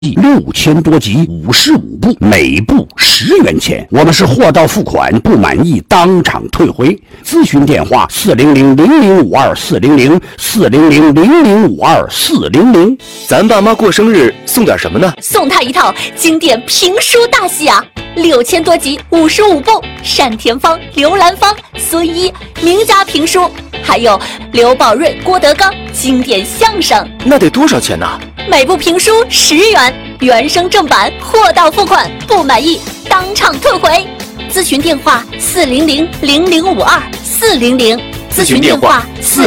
6000多集，55部，每部10元钱。我们是货到付款，不满意当场退回。咨询电话400-0052-400，400-0052-400。 咱爸妈过生日送点什么呢？ 送他一套经典评书大戏啊，6000多集，55部，单田芳、刘兰芳、孙一名家评书，还有刘宝瑞、郭德纲经典相声。 那得多少钱呢？ 每部评书10元，原声正版，货到付款，不满意当场退回。咨询电话400-0052-400， 咨询电话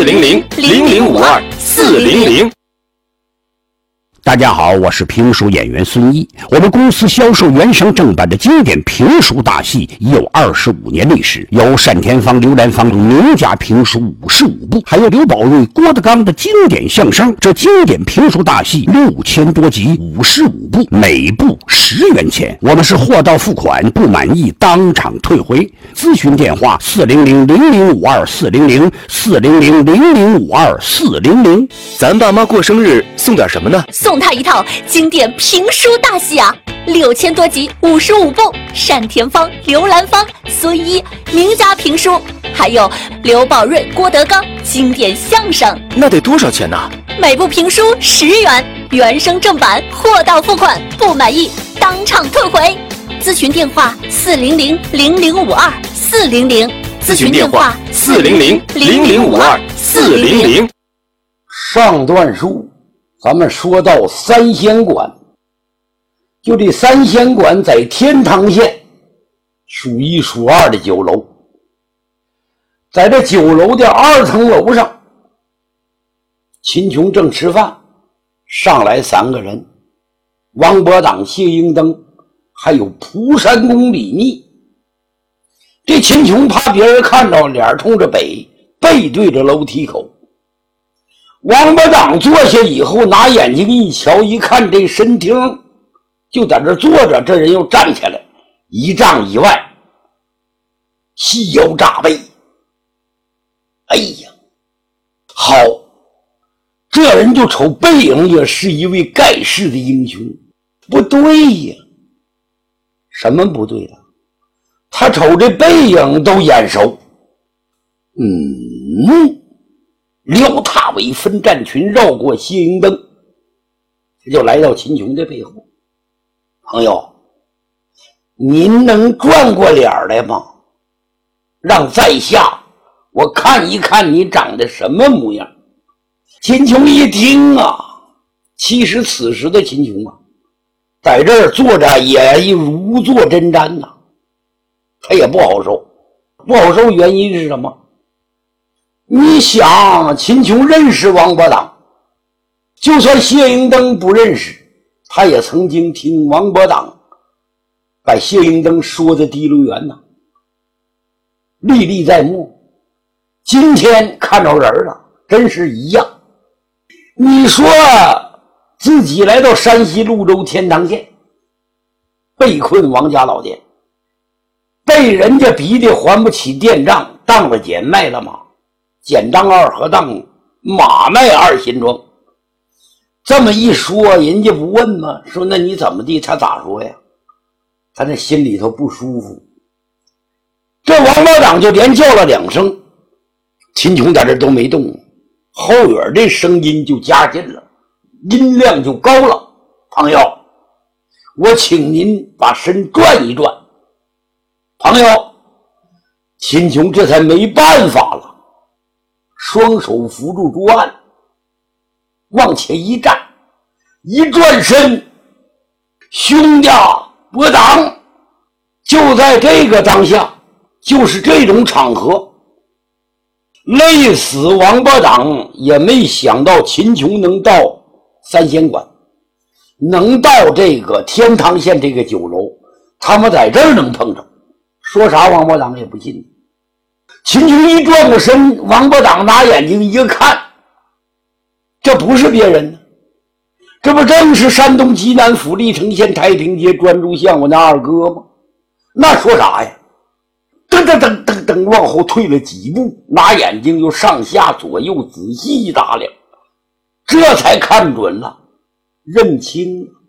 400-0052-400。 大家好，我是评书演员孙一。我们公司销售原声正版的经典评书大戏已有25年历史，有单田芳、刘兰芳名家评书55部，还有刘宝瑞、郭德纲的经典相声。这经典评书大戏6000多集，55部，每部10元钱。我们是货到付款，不满意当场退回。咨询电话400-0052-400， 400-0052-400。 咱爸妈过生日送点什么呢？ 送他一套经典评书大戏啊，6000多集，55部，单田芳、刘兰芳、孙一名家评书，还有刘宝瑞、郭德纲经典相声。 那得多少钱呢？ 每部评书10元，原声正版，货到付款，不满意当场退回。咨询电话400-0052-400， 咨询电话400-0052-400。 上段书咱们说到三仙馆，就这三仙馆在天堂县数一数二的酒楼。在这酒楼的2层楼上，秦琼正吃饭，上来3个人，王伯党、谢英登还有蒲山公李密。这秦琼怕别人看着，脸冲着北，背对着楼梯口。王伯党坐下以后，拿眼睛一瞧，一看这神厅，就在这坐着，这人又站起来，1丈以外，细腰扎背。哎呀，好，这人就瞅背影也是一位盖世的英雄。不对呀，什么不对了？他瞅这背影都眼熟。撩踏尾分战群，绕过谢英登，他就来到秦琼的背后。朋友，您能转过脸来吗？让在下我看一看你长得什么模样。秦琼一听啊，其实此时的秦琼啊，在这儿坐着也如坐针毡呐，他也不好受。不好受原因是什么？你想，秦琼认识王伯党，就算谢英登不认识，他也曾经听王伯党把谢英登说的提溜圆呐，历历在目。今天看着人了，真是一样。你说自己来到山西潞州天堂县，被困王家老店，被人家逼得还不起店账，当了捡，卖了马，捡当2和当马卖2新庄。这么一说，人家不问吗？说那你怎么地？他咋说呀？他这心里头不舒服。这王伯党就连叫了2声，秦琼在这都没动，后边这声音就加劲了，音量就高了。朋友，我请您把身转一转。朋友，秦琼这才没办法了，双手扶住桌案，往前一站，一转身，兄弟伯党。就在这个当下，就是这种场合，累死王伯党也没想到秦琼能到三仙馆，能到这个天堂县这个酒楼，他们在这儿能碰着，说啥王伯党也不信。秦琼一转过身，王伯党拿眼睛一看，这不是别人呢，这不正是山东济南府历城县太平街专诸相我那二哥吗？那说啥呀？噔噔噔噔噔往后退了几步，拿眼睛又上下左右仔细一打量，这才看准了，认清了。